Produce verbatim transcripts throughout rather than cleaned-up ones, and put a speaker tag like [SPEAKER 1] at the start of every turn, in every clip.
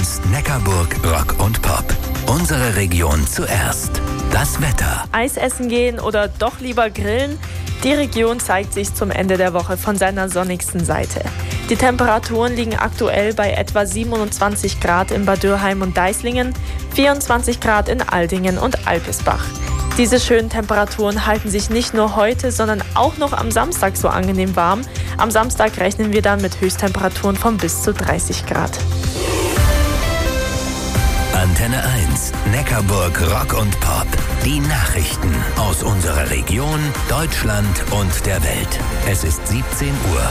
[SPEAKER 1] eins Neckarburg Rock und Pop. Unsere Region zuerst. Das Wetter.
[SPEAKER 2] Eis essen gehen oder doch lieber grillen? Die Region zeigt sich zum Ende der Woche von seiner sonnigsten Seite. Die Temperaturen liegen aktuell bei etwa siebenundzwanzig Grad in Bad Dürrheim und Deislingen, vierundzwanzig Grad in Aldingen und Alpesbach. Diese schönen Temperaturen halten sich nicht nur heute, sondern auch noch am Samstag so angenehm warm. Am Samstag rechnen wir dann mit Höchsttemperaturen von bis zu dreißig Grad.
[SPEAKER 1] Antenne eins, Neckarburg Rock und Pop. Die Nachrichten aus unserer Region, Deutschland und der Welt. Es ist siebzehn Uhr.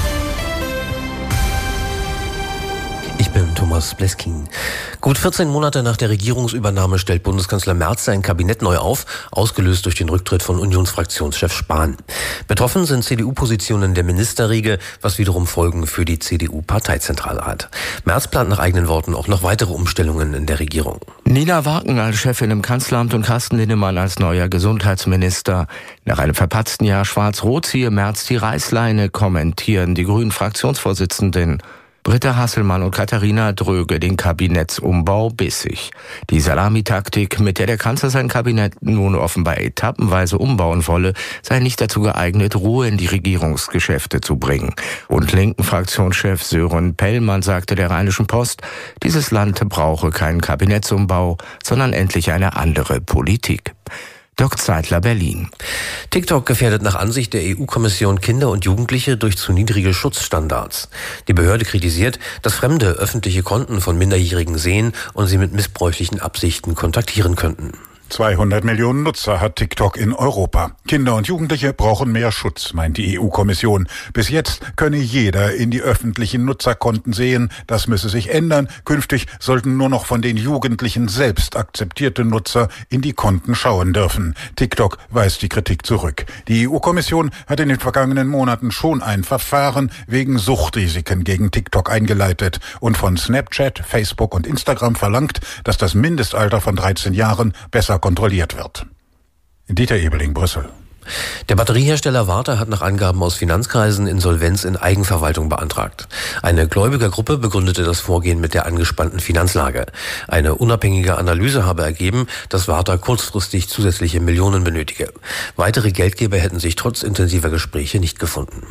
[SPEAKER 3] Ich bin Thomas Bleskin. Gut vierzehn Monate nach der Regierungsübernahme stellt Bundeskanzler Merz sein Kabinett neu auf, ausgelöst durch den Rücktritt von Unionsfraktionschef Spahn. Betroffen sind C D U-Positionen der Ministerriege, was wiederum Folgen für die C D U-Parteizentrale hat. Merz plant nach eigenen Worten auch noch weitere Umstellungen in der Regierung.
[SPEAKER 4] Nina Waken als Chefin im Kanzleramt und Carsten Linnemann als neuer Gesundheitsminister. Nach einem verpatzten Jahr Schwarz-Rot ziehe Merz die Reißleine, kommentieren die Grünen-Fraktionsvorsitzenden. Britta Hasselmann und Katharina Dröge den Kabinettsumbau bissig. Die Salamitaktik, mit der der Kanzler sein Kabinett nun offenbar etappenweise umbauen wolle, sei nicht dazu geeignet, Ruhe in die Regierungsgeschäfte zu bringen. Und linken Fraktionschef Sören Pellmann sagte der Rheinischen Post, dieses Land brauche keinen Kabinettsumbau, sondern endlich eine andere Politik. Dirk Zeitler, Berlin.
[SPEAKER 3] TikTok gefährdet nach Ansicht der E U-Kommission Kinder und Jugendliche durch zu niedrige Schutzstandards. Die Behörde kritisiert, dass Fremde öffentliche Konten von Minderjährigen sehen und sie mit missbräuchlichen Absichten kontaktieren könnten.
[SPEAKER 5] zweihundert Millionen Nutzer hat TikTok in Europa. Kinder und Jugendliche brauchen mehr Schutz, meint die E U-Kommission. Bis jetzt könne jeder in die öffentlichen Nutzerkonten sehen. Das müsse sich ändern. Künftig sollten nur noch von den Jugendlichen selbst akzeptierte Nutzer in die Konten schauen dürfen. TikTok weist die Kritik zurück. Die E U-Kommission hat in den vergangenen Monaten schon ein Verfahren wegen Suchtrisiken gegen TikTok eingeleitet und von Snapchat, Facebook und Instagram verlangt, dass das Mindestalter von dreizehn Jahren besser kontrolliert wird. Dieter Ebeling, Brüssel.
[SPEAKER 3] Der Batteriehersteller Varta hat nach Angaben aus Finanzkreisen Insolvenz in Eigenverwaltung beantragt. Eine Gläubigergruppe begründete das Vorgehen mit der angespannten Finanzlage. Eine unabhängige Analyse habe ergeben, dass Varta kurzfristig zusätzliche Millionen benötige. Weitere Geldgeber hätten sich trotz intensiver Gespräche nicht gefunden.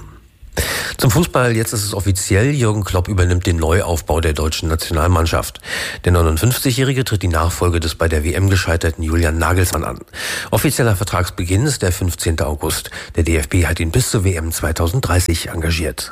[SPEAKER 3] Zum Fußball, jetzt ist es offiziell, Jürgen Klopp übernimmt den Neuaufbau der deutschen Nationalmannschaft. Der neunundfünfzigjährige tritt die Nachfolge des bei der W M gescheiterten Julian Nagelsmann an. Offizieller Vertragsbeginn ist der fünfzehnten August. Der D F B hat ihn bis zur W M zweitausenddreißig engagiert.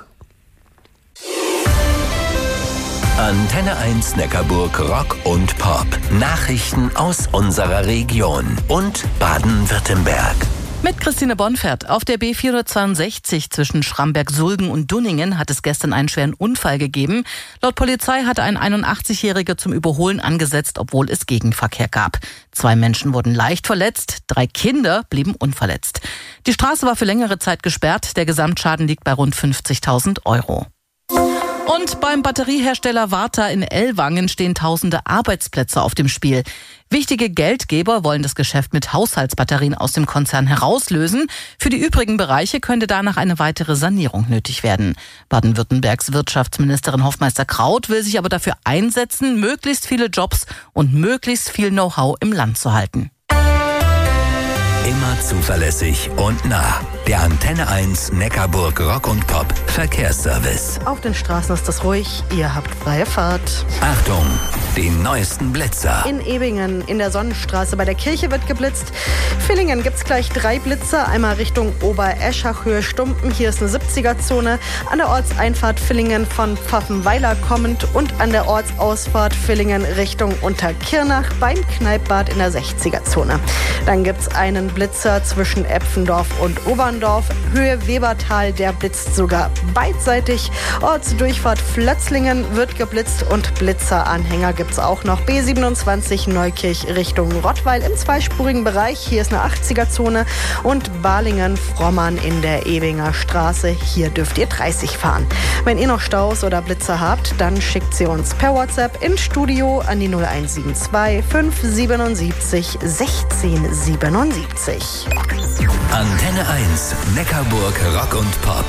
[SPEAKER 1] Antenne eins Neckarburg Rock und Pop. Nachrichten aus unserer Region und Baden-Württemberg.
[SPEAKER 6] Mit Christine Bonfert. Auf der B vierhundertzweiundsechzig zwischen Schramberg-Sulgen und Dunningen hat es gestern einen schweren Unfall gegeben. Laut Polizei hatte ein einundachtzigjähriger zum Überholen angesetzt, obwohl es Gegenverkehr gab. Zwei Menschen wurden leicht verletzt, drei Kinder blieben unverletzt. Die Straße war für längere Zeit gesperrt. Der Gesamtschaden liegt bei rund fünfzigtausend Euro. Und beim Batteriehersteller Varta in Ellwangen stehen tausende Arbeitsplätze auf dem Spiel. Wichtige Geldgeber wollen das Geschäft mit Haushaltsbatterien aus dem Konzern herauslösen. Für die übrigen Bereiche könnte danach eine weitere Sanierung nötig werden. Baden-Württembergs Wirtschaftsministerin Hofmeister-Kraut will sich aber dafür einsetzen, möglichst viele Jobs und möglichst viel Know-how im Land zu halten.
[SPEAKER 1] Immer zuverlässig und nah. Der Antenne eins Neckarburg Rock und Pop Verkehrsservice.
[SPEAKER 7] Auf den Straßen ist es ruhig, ihr habt freie Fahrt.
[SPEAKER 1] Achtung, die neuesten Blitzer.
[SPEAKER 7] In Ebingen in der Sonnenstraße bei der Kirche wird geblitzt. Villingen gibt's gleich drei Blitzer, einmal Richtung Obereschach, Höhe Stumpen. Hier ist eine siebziger-Zone. An der Ortseinfahrt Villingen von Pfaffenweiler kommend und an der Ortsausfahrt Villingen Richtung Unterkirnach beim Kneippbad in der sechziger-Zone. Dann gibt's einen Blitzer zwischen Epfendorf und Oberndorf. Höhe Webertal, der blitzt sogar beidseitig. Ortsdurchfahrt Flötzlingen wird geblitzt und Blitzeranhänger gibt's auch noch. B siebenundzwanzig Neukirch Richtung Rottweil im zweispurigen Bereich. Hier ist eine achtziger-Zone und Balingen-Frommern in der Ebinger Straße. Hier dürft ihr dreißig fahren. Wenn ihr noch Staus oder Blitzer habt, dann schickt sie uns per WhatsApp ins Studio an die null eins sieben zwei fünf siebenundsiebzig sechzehn siebenundsiebzig.
[SPEAKER 1] Antenne eins Neckarburg Rock und Pop.